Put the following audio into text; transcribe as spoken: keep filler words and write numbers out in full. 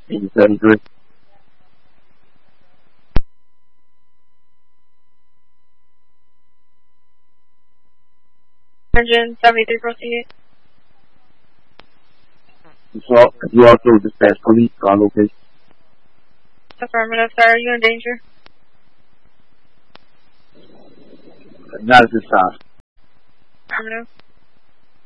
eighty-seven-three. Engine seventy-three, proceed. So, you also dispatch police to our location. Affirmative, sir. Are you in danger? Not at this time. Affirmative.